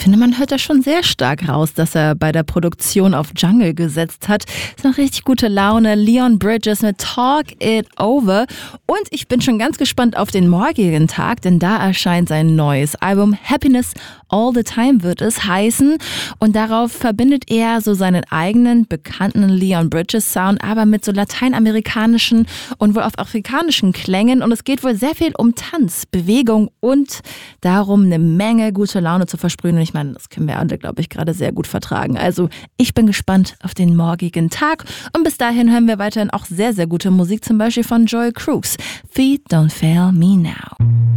finde, man hört da schon sehr stark raus, dass er bei der Produktion auf Jungle gesetzt hat. Ist noch richtig gute Laune. Leon Bridges mit Talk It Over. Und ich bin schon ganz gespannt auf den morgigen Tag, denn da erscheint sein neues Album Happiness All the Time wird es heißen. Und darauf verbindet er so seinen eigenen bekannten Leon Bridges Sound, aber mit so lateinamerikanischen und wohl auch afrikanischen Klängen. Und es geht wohl sehr viel um Tanz, Bewegung und darum, eine Menge gute Laune zu versprühen. Und ich meine, das können wir alle, glaube ich, gerade sehr gut vertragen. Also ich bin gespannt auf den morgigen Tag. Und bis dahin hören wir weiterhin auch sehr, sehr gute Musik, zum Beispiel von Joel Crooks. Feet Don't Fail Me Now.